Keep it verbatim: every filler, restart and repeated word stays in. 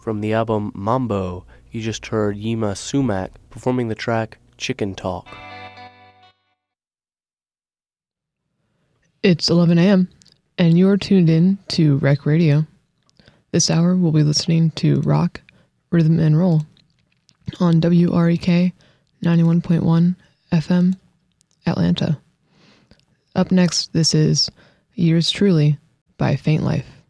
From the album Mambo, you just heard Yima Sumac performing the track Chicken Talk. It's eleven a.m. and you're tuned in to Rec Radio. This hour we'll be listening to rock, rhythm, and roll on W R E K ninety-one point one F M, Atlanta. Up next, this is Yours Truly by Faint Life.